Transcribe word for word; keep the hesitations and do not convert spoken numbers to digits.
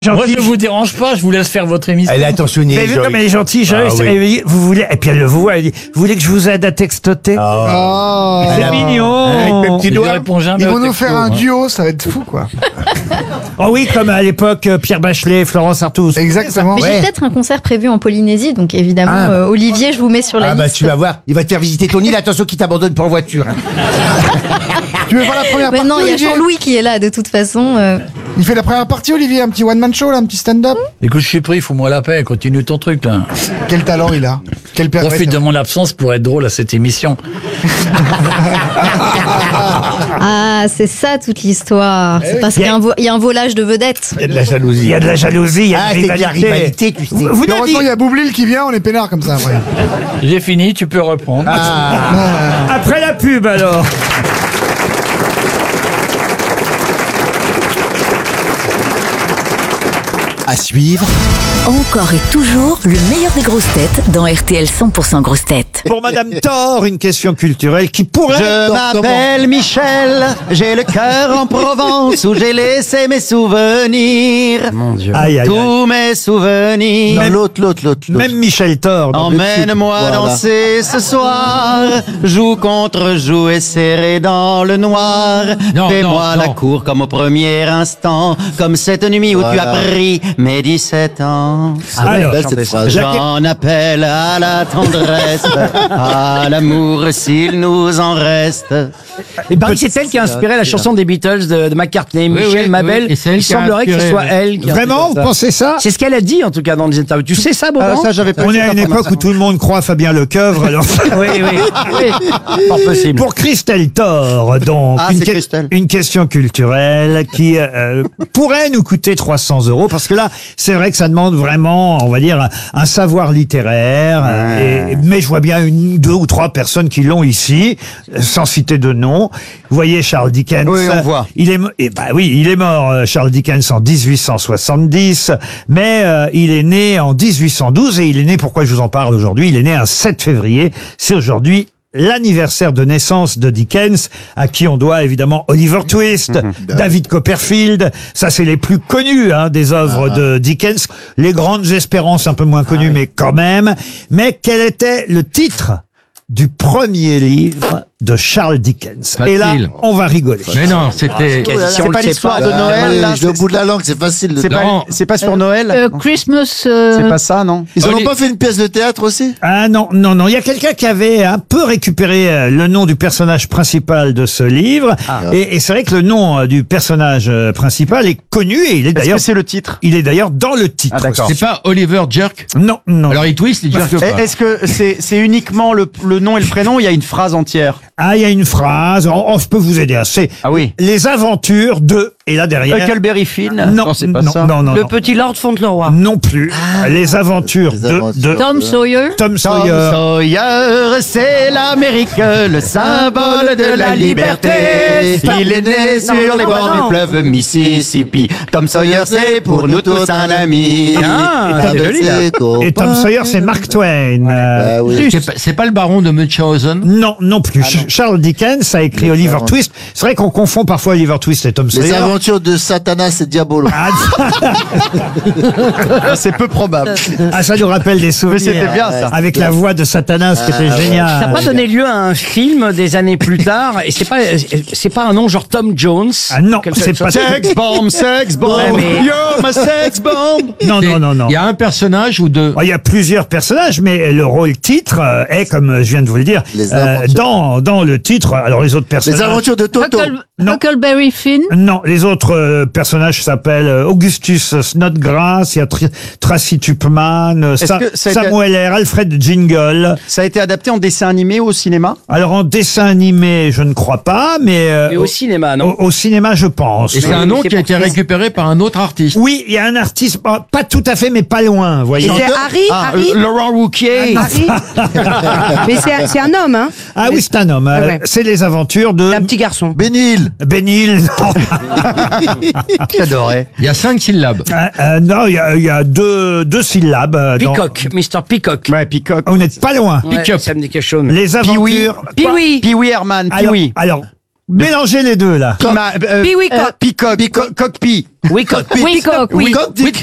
Moi, je ne vous dérange pas, je vous laisse faire votre émission. Elle est attentionnée. Mais comme elle est gentille, je- Ah, oui. vous voulez, et puis elle le voit, elle dit, vous voulez que je vous aide à textoter? Oh. C'est Ah, mignon. avec mes petits Je doigts. réponds jamais Ils aux vont nous textos, faire un hein. duo, ça va être fou, quoi. Oh oui, comme à l'époque, euh, Pierre Bachelet, Florence Artus. Exactement. Mais Ouais. j'ai peut-être un concert prévu en Polynésie, donc évidemment, Ah. euh, Olivier, je vous mets sur la Ah bah liste. tu vas voir, il va te faire visiter ton île, attention qu'il t'abandonne pour voiture. hein. Tu veux faire la première Mais partie, non, il y a Olivier Jean-Louis qui est là, de toute façon. euh. Il fait la première partie, Olivier, un petit one-man show, là, un petit stand-up. Écoute, je suis pris, fous-moi la paix, continue ton truc, là. Quel talent il a. Quel père. Profite de mon absence pour être drôle à cette émission. Ah, c'est ça toute l'histoire. C'est parce qu'il y a un vo- il y a un volage de vedettes. Il y a de la jalousie. Il y a de la jalousie, il y a Ah, de c'est la de la rivalité. rivalité, tu sais. Vous, vous Puis n'avez- heureusement, il y a Boublil qui vient, on est peinard comme ça, après. J'ai fini, tu peux reprendre. Ah. Après la pub, alors. À suivre, Encore et toujours le meilleur des grosses têtes dans R T L cent pour cent grosses têtes. Pour Madame Thor, une question culturelle qui pourrait... je m'appelle Michel, j'ai le cœur en Provence où j'ai laissé mes souvenirs. Mon Dieu. Aïe, aïe, aïe. Tous mes souvenirs. Même- L'autre, l'autre, l'autre. Même Michel Thor. dans le Emmène-moi clip. Voilà. danser ce soir, joue contre joue et serré dans le noir. Non, Fais-moi non, la non. cour comme au premier instant, comme cette nuit où tu as pris mes dix-sept ans. Alors, J'en appelle à la tendresse, à l'amour s'il nous en reste. Et paraît que c'est elle qui a inspiré la chanson des Beatles de, de McCartney, Michel oui, Mabel. oui, et c'est elle Il qui a semblerait que ce inspiré, soit oui. elle. Qui a Vraiment, vous fait ça. pensez ça? C'est ce qu'elle a dit en tout cas dans les interviews. Tu sais ça, Beaugrand? ça, j'avais pas On eu est à cette une époque où information. tout le monde croit Fabien Lecoeuvre. Alors... Oui, oui, oui. Pas possible. Pour Christelle Thor, donc, Ah, une, c'est Christelle. une question culturelle qui euh, pourrait nous coûter trois cents euros, parce que là, c'est vrai que ça demande vraiment, on va dire, un, un savoir littéraire. euh, et- mais je vois bien une, deux ou trois personnes qui l'ont ici, euh, sans citer de nom. Vous voyez Charles Dickens. Oui, on voit. Il est, mo- eh ben oui, il est mort, euh, Charles Dickens, en dix-huit cent soixante-dix, mais euh, il est né en dix-huit cent douze, et il est né, pourquoi je vous en parle aujourd'hui, il est né un sept février, c'est aujourd'hui l'anniversaire de naissance de Dickens, à qui on doit évidemment Oliver Twist, David Copperfield, ça c'est les plus connus hein, des œuvres de Dickens, les grandes espérances un peu moins connues mais quand même. Mais quel était le titre du premier livre de Charles Dickens? Et là, Facile. on va rigoler. Mais non, c'était... Si on C'est le pas sait l'histoire pas. de Noël, là. J'ai au bout de la langue, c'est facile. C'est pas, Non. c'est pas sur Noël? Euh, Christmas. euh, C'est pas ça, non? Ils en ont Oli- pas fait une pièce de théâtre aussi? Ah non, non, non. Il y a quelqu'un qui avait un peu récupéré euh, le nom du personnage principal de ce livre. Et, et c'est vrai que le nom euh, du personnage euh, principal est connu et il est Est-ce d'ailleurs, que c'est le titre? il est d'ailleurs dans le titre. Ah, d'accord. C'est pas Oliver Jerk? Non, non. Alors il twist, il jerk pas. Est-ce que c'est c'est uniquement le, le nom et le prénom ou il y a une phrase entière? Ah, il y a une phrase. Oh, oh, je peux vous aider. hein. C'est Ah oui. les aventures de. Et là derrière. Huckleberry Finn? Non, c'est pas non, ça. non, non, Le non. petit Lord Fauntleroy. Non plus. Les aventures, Les de, aventures. de Tom Sawyer. Tom Tom Sawyer. Sawyer, c'est l'Amérique, le symbole de la liberté. Il est né sur les bords du fleuve Mississippi. Tom Sawyer, c'est pour nous tous un ami. Ah, c'est joli là. Et Tom Sawyer, c'est Mark Twain. Euh, Ah oui. C'est pas, c'est pas le baron de Munchausen? Non, non plus. Ch- Charles Dickens a écrit Les Oliver aventures. Twist. C'est vrai qu'on confond parfois Oliver Twist et Tom Les Sawyer. aventures de Satanas et Diabolo. Ah, C'est peu probable. ah, ça nous rappelle des souvenirs. Mais c'était bien, ça. Avec la voix de Satanas qui était Ça n'a géniale. pas donné lieu à un film des années plus tard, et c'est pas, c'est pas un nom genre Tom Jones. Ah non, Quelque c'est chose- pas Sex bomb, sex bomb, Ouais, mais- you're my sex bomb. Non, non, non, non. Il y a un personnage ou deux? Oh, il y a plusieurs personnages, mais le rôle titre euh, est, comme je viens de vous le dire, Les euh, aventures. dans dans le titre. Alors les autres personnages. Les aventures de Toto. Huckle- Non. Huckleberry Finn. Non, les autres euh, personnages s'appellent euh, Augustus Snodgrass, il y a Tr- Tracy Tupman, euh, Est-ce Sa- que ça a été- Samuel R. Alfred Jingle. Ça a été adapté en dessin animé ou au cinéma? Alors en dessin animé, je ne crois pas, mais, euh, Mais au cinéma, non? au, au cinéma, je pense. Et c'est Mais un nom c'est qui a pour été qui? récupéré par un autre artiste. Oui, il y a un artiste, pas, pas tout à fait, mais pas loin, vous voyez. C'est Harry, Ah, Harry, Laurent Wauquiez. Harry. Mais c'est un- c'est un homme, hein. Ah oui, c'est un homme. Ah euh, ouais. C'est les aventures de Un petit garçon. Bénil. Bénil. J'adorais. Il y a cinq syllabes. Euh, euh, non, il y a, il y a deux, deux syllabes. euh, dans- Peacock, mister Peacock. Ouais, Peacock. Vous n'êtes pas loin. Ouais, Pick-up. ça me dit quelque chose. mais- Les Pee-wee. aventures. Pee-wee. Pee-wee Herman, Alors, Pee-wee. alors, Mélangez les deux, là. Pima- euh, Pee-wee cock. Peacock, co- cockpit. Oui, co- Oui, coq, oui. Cockpit.